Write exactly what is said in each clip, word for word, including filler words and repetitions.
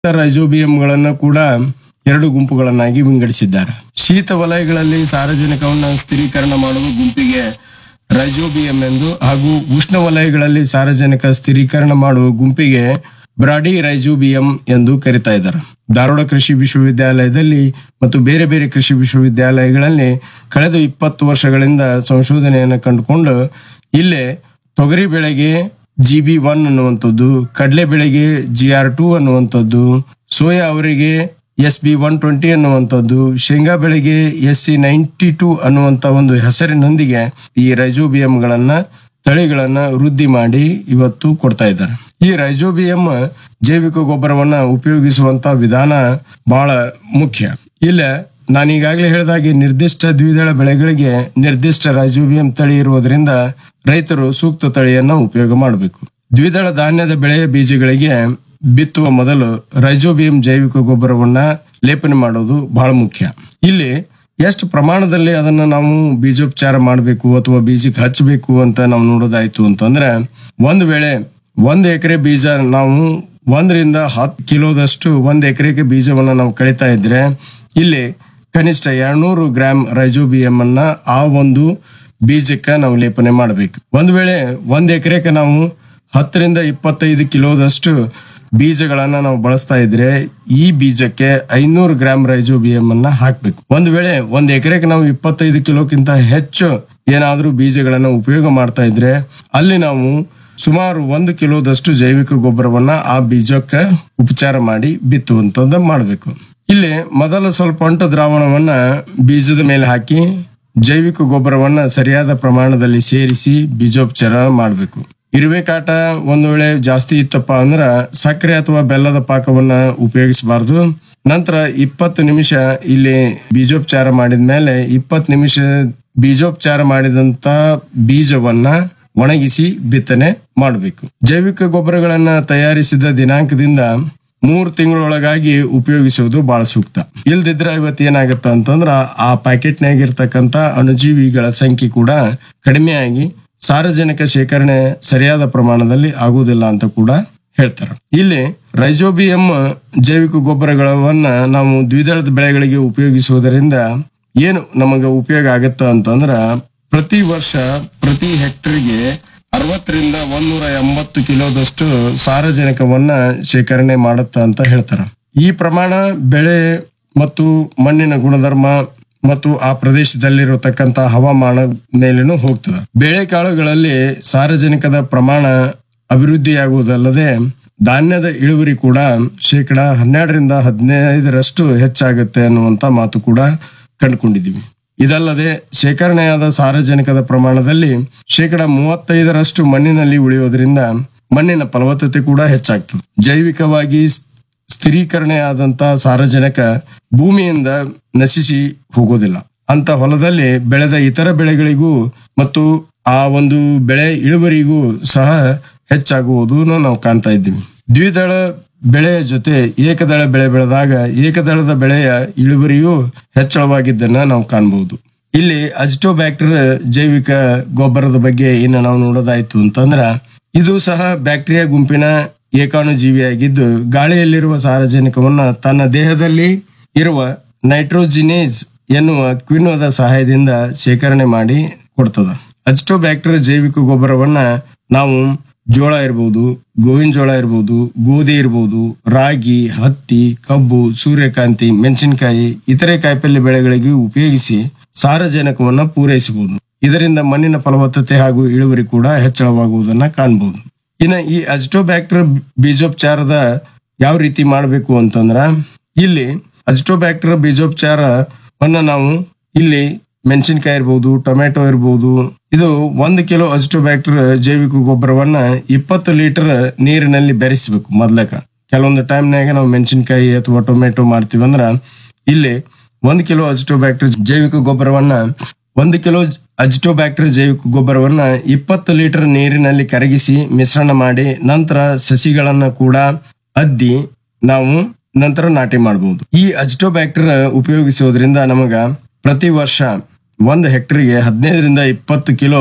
ರೈಜೋಬಿಯಂಗಳನ್ನು ಕೂಡ ಎರಡು ಗುಂಪುಗಳನ್ನಾಗಿ ವಿಂಗಡಿಸಿದ್ದಾರೆ. ಶೀತ ವಲಯಗಳಲ್ಲಿ ಸಾರಜನಕವನ್ನು ಸ್ಥಿರೀಕರಣ ಮಾಡುವ ಗುಂಪಿಗೆ ರೈಜೋಬಿಯಂ ಎಂದು ಹಾಗೂ ಉಷ್ಣ ವಲಯಗಳಲ್ಲಿ ಸಾರಜನಕ ಸ್ಥಿರೀಕರಣ ಮಾಡುವ ಗುಂಪಿಗೆ ಬ್ರಾಡಿ ರೈಜೋಬಿಯಂ ಎಂದು ಕರೀತಾ ಇದ್ದಾರೆ. ಧಾರವಾಡ ಕೃಷಿ ವಿಶ್ವವಿದ್ಯಾಲಯದಲ್ಲಿ ಮತ್ತು ಬೇರೆ ಬೇರೆ ಕೃಷಿ ವಿಶ್ವವಿದ್ಯಾಲಯಗಳಲ್ಲಿ ಕಳೆದ ಇಪ್ಪತ್ತು ವರ್ಷಗಳಿಂದ ಸಂಶೋಧನೆಯನ್ನು ಕಂಡುಕೊಂಡು ಇಲ್ಲೇ ತೊಗರಿ ಬೆಳೆಗೆ ಜಿ ಬಿ ಒನ್ ಅನ್ನುವಂಥದ್ದು, ಕಡಲೆ ಬೆಳೆಗೆ ಜಿ ಆರ್ ಟೂ ಅನ್ನುವಂಥದ್ದು, ಸೋಯಾ ಅವರಿಗೆ ಎಸ್ ಬಿ ಒನ್ ಟ್ವೆಂಟಿ ಅನ್ನುವಂಥದ್ದು, ಶೇಂಗಾ ಬೆಳೆಗೆ ಎಸ್ ಸಿ ನೈಂಟಿ ಟೂ ಅನ್ನುವಂತ ಒಂದು ಹೆಸರಿನೊಂದಿಗೆ ಈ ರೈಜೋಬಿಯಂಗಳನ್ನ ತಳಿಗಳನ್ನ ವೃದ್ಧಿ ಮಾಡಿ ಇವತ್ತು ಕೊಡ್ತಾ ಇದ್ದಾರೆ. ಈ ರೈಜೋಬಿಯಂ ಜೈವಿಕ ಗೊಬ್ಬರವನ್ನ ಉಪಯೋಗಿಸುವಂತ ವಿಧಾನ ಬಹಳ ಮುಖ್ಯ. ಇಲ್ಲ ನಾನೀಗಾಗಲೇ ಹೇಳಿದಾಗೆ ನಿರ್ದಿಷ್ಟ ದ್ವಿದಳ ಬೆಳೆಗಳಿಗೆ ನಿರ್ದಿಷ್ಟ ರೈಜೋಬಿಯಂ ತಳಿ ಇರುವುದರಿಂದ ರೈತರು ಸೂಕ್ತ ತಳಿಯನ್ನ ಉಪಯೋಗ ಮಾಡಬೇಕು. ದ್ವಿದಳ ಧಾನ್ಯದ ಬೆಳೆಯ ಬೀಜಗಳಿಗೆ ಬಿತ್ತುವ ಮೊದಲು ರೈಜೋಬಿಯಂ ಜೈವಿಕ ಗೊಬ್ಬರವನ್ನ ಲೇಪನೆ ಮಾಡೋದು ಬಹಳ ಮುಖ್ಯ. ಇಲ್ಲಿ ಎಷ್ಟು ಪ್ರಮಾಣದಲ್ಲಿ ಅದನ್ನ ನಾವು ಬೀಜೋಪಚಾರ ಮಾಡಬೇಕು ಅಥವಾ ಬೀಜಕ್ಕೆ ಹಚ್ಚಬೇಕು ಅಂತ ನಾವು ನೋಡೋದಾಯ್ತು ಅಂತಂದ್ರೆ, ಒಂದು ವೇಳೆ ಒಂದ್ ಎಕರೆ ಬೀಜ ನಾವು ಒಂದರಿಂದ ಹತ್ತು ಕಿಲೋದಷ್ಟು ಒಂದ್ ಎಕರೆಗೆ ಬೀಜವನ್ನ ನಾವು ಕಳಿತಾ ಇದ್ರೆ ಇಲ್ಲಿ ಕನಿಷ್ಠ ಎರಡ್ನೂರು ಗ್ರಾಮ್ ರೈಜೋಬಿಯಂ ಅನ್ನ ಆ ಒಂದು ಬೀಜಕ್ಕೆ ನಾವು ಲೇಪನೆ ಮಾಡಬೇಕು. ಒಂದ್ ವೇಳೆ ಒಂದ್ ಎಕರೆಗೆ ನಾವು ಹತ್ತರಿಂದ ಇಪ್ಪತ್ತೈದು ಕಿಲೋದಷ್ಟು ಬೀಜಗಳನ್ನ ನಾವು ಬಳಸ್ತಾ ಇದ್ರೆ ಈ ಬೀಜಕ್ಕೆ ಐನೂರು ಗ್ರಾಮ್ ರೈಜೋಬಿಯಂ ಅನ್ನ ಹಾಕ್ಬೇಕು. ಒಂದ್ ವೇಳೆ ಒಂದ್ ಎಕರೆಗೆ ನಾವು ಇಪ್ಪತ್ತೈದು ಕಿಲೋಕ್ಕಿಂತ ಹೆಚ್ಚು ಏನಾದ್ರೂ ಬೀಜಗಳನ್ನ ಉಪಯೋಗ ಮಾಡ್ತಾ ಇದ್ರೆ ಅಲ್ಲಿ ನಾವು ಸುಮಾರು ಒಂದು ಕಿಲೋದಷ್ಟು ಜೈವಿಕ ಗೊಬ್ಬರವನ್ನ ಆ ಬೀಜಕ್ಕೆ ಉಪಚಾರ ಮಾಡಿ ಬಿತ್ತುವಂತದ್ದು ಮಾಡಬೇಕು. ಇಲ್ಲಿ ಮೊದಲ ಸ್ವಲ್ಪ ಅಂಟು ದ್ರಾವಣವನ್ನ ಬೀಜದ ಮೇಲೆ ಹಾಕಿ ಜೈವಿಕ ಗೊಬ್ಬರವನ್ನ ಸರಿಯಾದ ಪ್ರಮಾಣದಲ್ಲಿ ಸೇರಿಸಿ ಬೀಜೋಪಚಾರ ಮಾಡಬೇಕು. ಇರುವೆ ಕಾಟ ಒಂದ್ ವೇಳೆ ಜಾಸ್ತಿ ಇತ್ತಪ್ಪ ಅಂದ್ರ ಸಕ್ಕರೆ ಅಥವಾ ಬೆಲ್ಲದ ಪಾಕವನ್ನ ಉಪಯೋಗಿಸಬಾರ್ದು. ನಂತರ ಇಪ್ಪತ್ತು ನಿಮಿಷ ಇಲ್ಲಿ ಬೀಜೋಪಚಾರ ಮಾಡಿದ್ಮೇಲೆ ಇಪ್ಪತ್ತು ನಿಮಿಷ ಬೀಜೋಪಚಾರ ಮಾಡಿದಂತ ಬೀಜವನ್ನ ಒಣಗಿಸಿ ಬಿತ್ತನೆ ಮಾಡಬೇಕು. ಜೈವಿಕ ಗೊಬ್ಬರಗಳನ್ನ ತಯಾರಿಸಿದ ದಿನಾಂಕದಿಂದ ಮೂರ್ ತಿಂಗಳೊಳಗಾಗಿ ಉಪಯೋಗಿಸುವುದು ಬಹಳ ಸೂಕ್ತ. ಇಲ್ದಿದ್ರೆ ಇವತ್ತು ಏನಾಗತ್ತ ಅಂತಂದ್ರ ಆ ಪ್ಯಾಕೆಟ್ನಾಗ ಇರ್ತಕ್ಕಂತ ಅಣುಜೀವಿಗಳ ಸಂಖ್ಯೆ ಕೂಡ ಕಡಿಮೆಯಾಗಿ ಸಾರಜನಕ ಶೇಖರಣೆ ಸರಿಯಾದ ಪ್ರಮಾಣದಲ್ಲಿ ಆಗುವುದಿಲ್ಲ ಅಂತ ಕೂಡ ಹೇಳ್ತಾರೆ. ಇಲ್ಲಿ ರೈಜೋಬಿಯಂ ಜೈವಿಕ ಗೊಬ್ಬರಗಳನ್ನ ನಾವು ದ್ವಿದಳದ ಬೆಳೆಗಳಿಗೆ ಉಪಯೋಗಿಸುವುದರಿಂದ ಏನು ನಮಗೆ ಉಪಯೋಗ ಆಗತ್ತ ಅಂತಂದ್ರ ಪ್ರತಿ ವರ್ಷ ಪ್ರತಿ ಹೆಕ್ಟರ್ಗೆ ಅರವತ್ತರಿಂದ ಒಂದೂರ ಎಂಬತ್ತು ಕಿಲೋದಷ್ಟು ಸಾರಜನಕವನ್ನ ಶೇಖರಣೆ ಮಾಡುತ್ತ ಅಂತ ಹೇಳ್ತಾರ. ಈ ಪ್ರಮಾಣ ಬೆಳೆ ಮತ್ತು ಮಣ್ಣಿನ ಗುಣಧರ್ಮ ಮತ್ತು ಆ ಪ್ರದೇಶದಲ್ಲಿರತಕ್ಕಂತ ಹವಾಮಾನ ಮೇಲೇನು ಹೋಗ್ತದೆ. ಬೇಳೆಕಾಳುಗಳಲ್ಲಿ ಸಾರಜನಕದ ಪ್ರಮಾಣ ಅಭಿವೃದ್ಧಿಯಾಗುವುದಲ್ಲದೆ ಧಾನ್ಯದ ಇಳುವರಿ ಕೂಡ ಶೇಕಡ ಹನ್ನೆರಡರಿಂದ ಹದಿನೈದರಷ್ಟು ಹೆಚ್ಚಾಗುತ್ತೆ ಅನ್ನುವಂತ ಮಾತು ಕೂಡ ಕಂಡುಕೊಂಡಿದ್ದೀವಿ. ಇದಲ್ಲದೆ ಶೇಖರಣೆಯಾದ ಸಾರಜನಕದ ಪ್ರಮಾಣದಲ್ಲಿ ಶೇಕಡ ಮೂವತ್ತೈದರಷ್ಟು ಮಣ್ಣಿನಲ್ಲಿ ಉಳಿಯೋದ್ರಿಂದ ಮಣ್ಣಿನ ಫಲವತ್ತತೆ ಕೂಡ ಹೆಚ್ಚಾಗ್ತದೆ. ಜೈವಿಕವಾಗಿ ಸ್ಥಿರೀಕರಣೆಯಾದಂತ ಸಾರಜನಕ ಭೂಮಿಯಿಂದ ನಶಿಸಿ ಹೋಗೋದಿಲ್ಲ. ಅಂತ ಹೊಲದಲ್ಲಿ ಬೆಳೆದ ಇತರ ಬೆಳೆಗಳಿಗೂ ಮತ್ತು ಆ ಒಂದು ಬೆಳೆ ಇಳುವರಿಗೂ ಸಹ ಹೆಚ್ಚಾಗುವುದನ್ನು ನಾವು ಕಾಣ್ತಾ ಇದ್ದೀವಿ. ದ್ವಿದಳ ಬೆಳೆಯ ಜೊತೆ ಏಕದಳ ಬೆಳೆ ಬೆಳೆದಾಗ ಏಕದಳದ ಬೆಳೆಯ ಇಳುವರಿಯೂ ಹೆಚ್ಚಳವಾಗಿದ್ದನ್ನ ನಾವು ಕಾಣಬಹುದು. ಇಲ್ಲಿ ಅಜಿಟೋಬ್ಯಾಕ್ಟರ್ ಜೈವಿಕ ಗೊಬ್ಬರದ ಬಗ್ಗೆ ಇನ್ನು ನಾವು ನೋಡೋದಾಯ್ತು ಅಂತಂದ್ರ ಇದು ಸಹ ಬ್ಯಾಕ್ಟೀರಿಯಾ ಗುಂಪಿನ ಏಕಾಣುಜೀವಿಯಾಗಿದ್ದು ಗಾಳಿಯಲ್ಲಿರುವ ಸಾರಜನಕವನ್ನ ತನ್ನ ದೇಹದಲ್ಲಿ ಇರುವ ನೈಟ್ರೋಜಿನೇಸ್ ಎನ್ನುವ ಕಿಣ್ವದ ಸಹಾಯದಿಂದ ಶೇಖರಣೆ ಮಾಡಿ ಕೊಡ್ತದ. ಅಜಿಟೋಬ್ಯಾಕ್ಟರ್ ಜೈವಿಕ ಗೊಬ್ಬರವನ್ನ ನಾವು ಜೋಳ ಇರ್ಬೋದು, ಗೋವಿನ ಜೋಳ ಇರ್ಬೋದು, ಗೋಧಿ ಇರ್ಬೋದು, ರಾಗಿ, ಹತ್ತಿ, ಕಬ್ಬು, ಸೂರ್ಯಕಾಂತಿ, ಮೆಣಸಿನಕಾಯಿ, ಇತರೆ ಕಾಯಿಪಲ್ಯ ಬೆಳೆಗಳಿಗೆ ಉಪಯೋಗಿಸಿ ಸಾರಜನಕವನ್ನ ಪೂರೈಸಬಹುದು. ಇದರಿಂದ ಮಣ್ಣಿನ ಫಲವತ್ತತೆ ಹಾಗೂ ಇಳುವರಿ ಕೂಡ ಹೆಚ್ಚಳವಾಗುವುದನ್ನ ಕಾಣಬಹುದು. ಇನ್ನು ಈ ಅಜಿಟೋಬ್ಯಾಕ್ಟರ್ ಬೀಜೋಪಚಾರದ ಯಾವ ರೀತಿ ಮಾಡಬೇಕು ಅಂತಂದ್ರ ಇಲ್ಲಿ ಅಜಿಟೋಬ್ಯಾಕ್ಟರ್ ಬೀಜೋಪಚಾರವನ್ನ ನಾವು ಇಲ್ಲಿ ಮೆಣಸಿನಕಾಯಿ ಇರ್ಬೋದು, ಟೊಮೆಟೊ ಇರ್ಬೋದು, ಇದು ಒಂದು ಕಿಲೋ ಅಜಿಟೋಬ್ಯಾಕ್ಟರ್ ಜೈವಿಕ ಗೊಬ್ಬರವನ್ನ ಇಪ್ಪತ್ತು ಲೀಟರ್ ನೀರಿನಲ್ಲಿ ಬೆರೆಸಬೇಕು. ಮೊದ್ಲಕ ಕೆಲವೊಂದು ಟೈಮ್ನಾಗ ನಾವು ಮೆಣಸಿನಕಾಯಿ ಅಥವಾ ಟೊಮೆಟೊ ಮಾಡ್ತೀವಿ ಅಂದ್ರ ಇಲ್ಲಿ ಒಂದು ಕಿಲೋ ಅಜಿಟೋಬ್ಯಾಕ್ಟರ್ ಜೈವಿಕ ಗೊಬ್ಬರವನ್ನ ಒಂದು ಕಿಲೋ ಅಜಿಟೋಬ್ಯಾಕ್ಟರ್ ಜೈವಿಕ ಗೊಬ್ಬರವನ್ನ ಇಪ್ಪತ್ತು ಲೀಟರ್ ನೀರಿನಲ್ಲಿ ಕರಗಿಸಿ ಮಿಶ್ರಣ ಮಾಡಿ ನಂತರ ಸಸಿಗಳನ್ನ ಕೂಡ ಅದ್ದಿ ನಾವು ನಂತರ ನಾಟಿ ಮಾಡಬಹುದು. ಈ ಅಜಿಟೋಬ್ಯಾಕ್ಟರ್ ಉಪಯೋಗಿಸೋದ್ರಿಂದ ನಮಗ ಪ್ರತಿ ವರ್ಷ ಒಂದು ಹೆಕ್ಟರ್ಗೆ ಹದಿನೈದರಿಂದ ಇಪ್ಪತ್ತು ಕಿಲೋ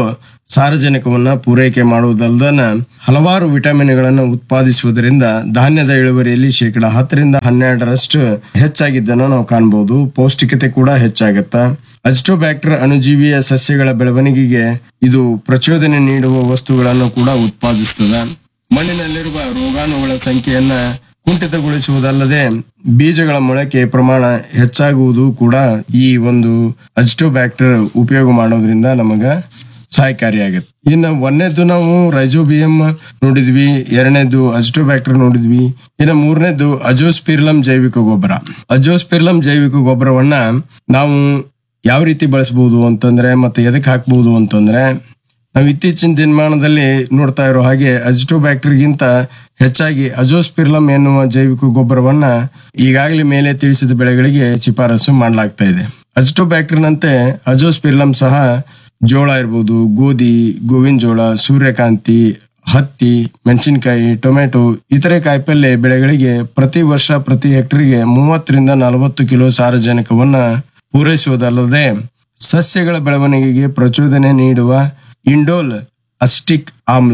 ಸಾರಜನಕವನ್ನ ಪೂರೈಕೆ ಮಾಡುವುದಲ್ಲದನ ಹಲವಾರು ವಿಟಮಿನ್ಗಳನ್ನು ಉತ್ಪಾದಿಸುವುದರಿಂದ ಧಾನ್ಯದ ಇಳುವರಿಯಲ್ಲಿ ಶೇಕಡ ಹತ್ತರಿಂದ ಹನ್ನೆರಡರಷ್ಟು ಹೆಚ್ಚಾಗಿದ್ದನ್ನು ನಾವು ಕಾಣಬಹುದು. ಪೌಷ್ಟಿಕತೆ ಕೂಡ ಹೆಚ್ಚಾಗತ್ತ. ಅಜಿಟೋಬ್ಯಾಕ್ಟರ್ ಅಣುಜೀವಿಯ ಸಸ್ಯಗಳ ಬೆಳವಣಿಗೆಗೆ ಇದು ಪ್ರಚೋದನೆ ನೀಡುವ ವಸ್ತುಗಳನ್ನು ಕೂಡ ಉತ್ಪಾದಿಸುತ್ತದೆ. ಮಣ್ಣಿನಲ್ಲಿರುವ ರೋಗಾಣುಗಳ ಸಂಖ್ಯೆಯನ್ನ ಕುಂಠಿತಗೊಳಿಸುವುದಲ್ಲದೆ ಬೀಜಗಳ ಮೊಳಕೆ ಪ್ರಮಾಣ ಹೆಚ್ಚಾಗುವುದು ಕೂಡ ಈ ಒಂದು ಅಜಿಟೋಬ್ಯಾಕ್ಟರ್ ಉಪಯೋಗ ಮಾಡೋದ್ರಿಂದ ನಮಗ ಸಹಾಯಕಾರಿಯಾಗುತ್ತೆ. ಇನ್ನು ಒಂದನೇದ್ದು ನಾವು ರೈಜೋಬಿಯಂ ನೋಡಿದ್ವಿ, ಎರಡನೇದು ಅಜಿಟೋಬ್ಯಾಕ್ಟರ್ ನೋಡಿದ್ವಿ. ಇನ್ನು ಮೂರನೇದು ಅಜೋಸ್ಪಿರ್ಲಂ ಜೈವಿಕ ಗೊಬ್ಬರ. ಅಜೋಸ್ಪಿರ್ಲಂ ಜೈವಿಕ ಗೊಬ್ಬರವನ್ನ ನಾವು ಯಾವ ರೀತಿ ಬಳಸಬಹುದು ಅಂತಂದ್ರೆ ಮತ್ತೆ ಎದಕ್ಕೆ ಹಾಕ್ಬಹುದು ಅಂತಂದ್ರೆ, ನಾವು ಇತ್ತೀಚಿನ ದಿನಮಾನದಲ್ಲಿ ನೋಡ್ತಾ ಇರೋ ಹಾಗೆ ಅಜಿಟೋಬ್ಯಾಕ್ಟರ್ಗಿಂತ ಹೆಚ್ಚಾಗಿ ಅಜೋಸ್ಪಿರ್ಲಂ ಎನ್ನುವ ಜೈವಿಕ ಗೊಬ್ಬರವನ್ನ ಈಗಾಗಲೇ ಮೇಲೆ ತಿಳಿಸಿದ ಬೆಳೆಗಳಿಗೆ ಶಿಫಾರಸು ಮಾಡಲಾಗ್ತಾ ಇದೆ. ಅಜಿಟೋಬ್ಯಾಕ್ಟರ್ನಂತೆ ಅಜೋಸ್ಪಿರ್ಲಂ ಸಹ ಜೋಳ ಇರ್ಬೋದು, ಗೋಧಿ, ಗೋವಿನ ಜೋಳ, ಸೂರ್ಯಕಾಂತಿ, ಹತ್ತಿ, ಮೆಣಸಿನಕಾಯಿ, ಟೊಮೆಟೊ ಇತರೆ ಕಾಯಿಪಲ್ಯ ಬೆಳೆಗಳಿಗೆ ಪ್ರತಿ ವರ್ಷ ಪ್ರತಿ ಹೆಕ್ಟರ್ಗೆ ಮೂವತ್ತರಿಂದ ನಲವತ್ತು ಕಿಲೋ ಸಾರಜನಕವನ್ನ ಪೂರೈಸುವುದಲ್ಲದೆ ಸಸ್ಯಗಳ ಬೆಳವಣಿಗೆಗೆ ಪ್ರಚೋದನೆ ನೀಡುವ ಇಂಡೋಲ್ ಅಸಿಟಿಕ್ ಆಮ್ಲ,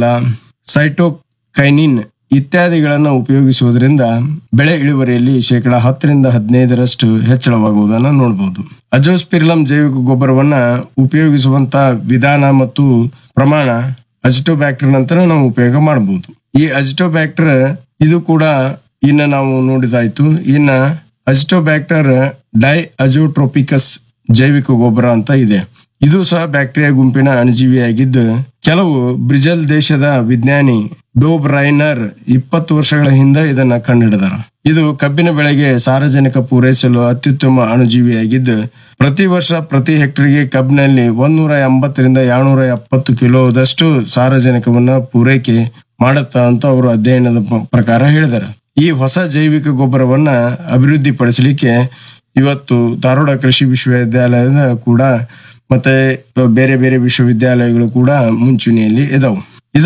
ಸೈಟೋಕೈನಿನ್ ಇತ್ಯಾದಿಗಳನ್ನು ಉಪಯೋಗಿಸುವುದರಿಂದ ಬೆಳೆ ಇಳುವರಿಯಲ್ಲಿ ಶೇಕಡ ಹತ್ತರಿಂದ ಹದಿನೈದರಷ್ಟು ಹೆಚ್ಚಳವಾಗುವುದನ್ನು ನೋಡಬಹುದು. ಅಜೋಸ್ಪಿರ್ಲಂ ಜೈವಿಕ ಗೊಬ್ಬರವನ್ನ ಉಪಯೋಗಿಸುವಂತ ವಿಧಾನ ಮತ್ತು ಪ್ರಮಾಣ ಅಜಿಟೋಬ್ಯಾಕ್ಟರ್ ನಂತರ ನಾವು ಉಪಯೋಗ ಮಾಡಬಹುದು. ಈ ಅಜಿಟೋಬ್ಯಾಕ್ಟರ್ ಇದು ಕೂಡ ಇನ್ನ ನಾವು ನೋಡಿದಾಯ್ತು. ಇನ್ನ ಅಜಿಟೋಬ್ಯಾಕ್ಟರ್ ಡೈ ಅಜೋಟ್ರೋಪಿಕಸ್ ಜೈವಿಕ ಗೊಬ್ಬರ ಅಂತ ಇದೆ. ಇದು ಸಹ ಬ್ಯಾಕ್ಟೀರಿಯಾ ಗುಂಪಿನ ಅಣುಜೀವಿಯಾಗಿದ್ದು ಕೆಲವು ಬ್ರಿಜಲ್ ದೇಶದ ವಿಜ್ಞಾನಿ ಡೋಬ್ ರೈನರ್ ಇಪ್ಪತ್ತು ವರ್ಷಗಳ ಹಿಂದೆ ಇದನ್ನ ಕಂಡುಹಿಡಿದಾರ. ಇದು ಕಬ್ಬಿನ ಬೆಳೆಗೆ ಸಾರಜನಕ ಪೂರೈಸಲು ಅತ್ಯುತ್ತಮ ಅಣುಜೀವಿಯಾಗಿದ್ದು ಪ್ರತಿ ವರ್ಷ ಪ್ರತಿ ಹೆಕ್ಟರ್ಗೆ ಕಬ್ಬಿನಲ್ಲಿ ಒಂದೂರ ಎಂಬತ್ತರಿಂದ ಎರಡ್ನೂರ ಎಪ್ಪತ್ತು ಕಿಲೋದಷ್ಟು ಸಾರಜನಕವನ್ನ ಪೂರೈಕೆ ಮಾಡುತ್ತಾ ಅಂತ ಅವರು ಅಧ್ಯಯನದ ಪ್ರಕಾರ ಹೇಳಿದಾರೆ. ಈ ಹೊಸ ಜೈವಿಕ ಗೊಬ್ಬರವನ್ನ ಅಭಿವೃದ್ಧಿಪಡಿಸಲಿಕ್ಕೆ ಇವತ್ತು ಧಾರವಾಡ ಕೃಷಿ ವಿಶ್ವವಿದ್ಯಾಲಯದ ಕೂಡ ಮತ್ತೆ ಬೇರೆ ಬೇರೆ ವಿಶ್ವವಿದ್ಯಾಲಯಗಳು ಕೂಡ ಮುಂಚೂಣಿಯಲ್ಲಿ ಇದಾವೆ.